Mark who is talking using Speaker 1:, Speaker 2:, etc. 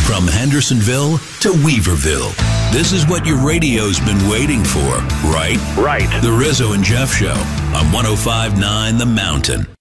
Speaker 1: From Hendersonville to Weaverville, this is what your radio's been waiting for, right?
Speaker 2: Right.
Speaker 1: The Rizzo and Jeff Show on 105.9 The Mountain.